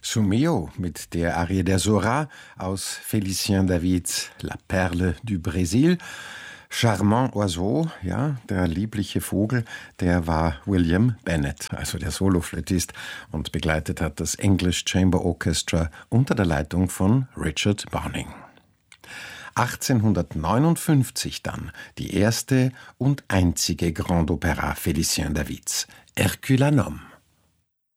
Sumeo mit der Arie der Sora aus Félicien Davids La Perle du Brésil. Charmant Oiseau, ja, der liebliche Vogel, der war William Bennett, also der Soloflötist, und begleitet hat das English Chamber Orchestra unter der Leitung von Richard Browning. 1859 dann die erste und einzige Grande Opéra Félicien Davids, Hercule un homme.